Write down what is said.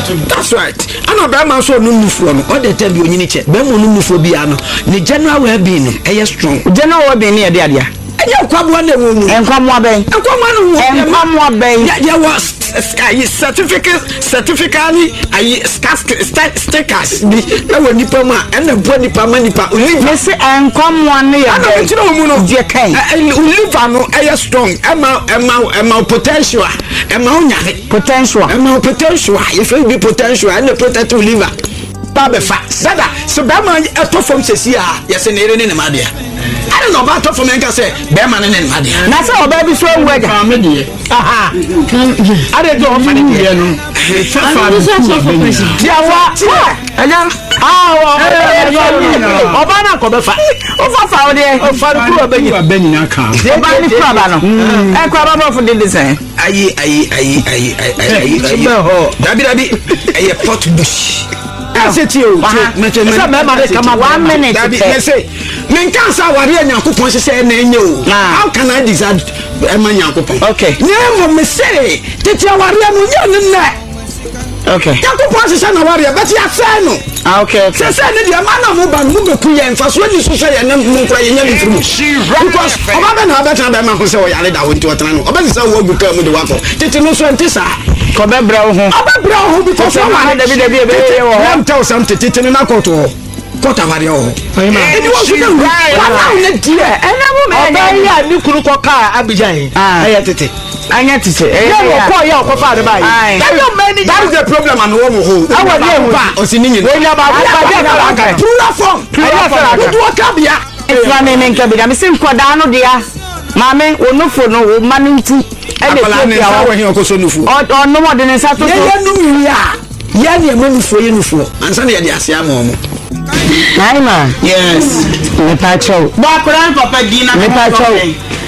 That's right. Ana ba man so no nufuo no. All the time bi onyini che. Ba mo no nufuo bi ano. Ni general well-being no e strong. General well-being ne de ade. Enye kwabo na wo mu. Enkwamo ben. Enkwamo ben. Ya was certificate ayi stickers bi na wo nipa ma na bo nipa ma nipa olive me se enkwamo ne ya be tiro mu no je kan olive no e strong ema potential ema onyare potential if you be potential and protect olive ba be fa sada so ba ma eto form sesi a yese ne ere ne ma de I don't know about top from Enka say, Bearman and Madia. That's how baby so weather. Aha. I don't know for Obana Kobefa. Ofa there. Ofa Benny Benaka. They buy the Crabano. And Crabano for the design. Aye. Dabi, a pot bush. I said to you, 1 minute. Dabi, say. Men can't say what you Yakupon say no. How can I decide Yakupon? Okay. Never me say that you are okay. Yakupon say no warrior, but you are saying no. Okay. Say the man of Muban who go and fast when you say and then try through. Because Oban have better than who say I went to a town. Oban is a work become the waffle. Did you know Swantisa? Kobe Brown, because I'm tell something in a quarter. Kota vario. Eni wo sunu wa na die. Ena mo me ya ni kuru ko ka Abidjan. Aya tete. Anya tete. Ya ko ya ko fa de bai. That is the problem and wo mo ho. Awa dey ba. Osini nyi. We ya ba ko ba na ka. True form. Wo do ka bia. Efra ne nka bi da me sim ko da no dia. Mame onufo no wo maninti. Ene ko bia wo hin ko so nufu. O no mo de ne sa to. Ye nu ya. Ya ne manufo ye nufu. Ansa na ye de ase ama omo. Naima. Yes. Me pacho. Ba Quran papa dina. Me pacho.